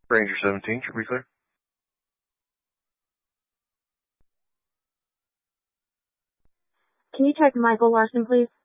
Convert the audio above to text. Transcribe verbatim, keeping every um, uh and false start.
Ranger seventeen, should be clear. Can you check Michael Larson, please?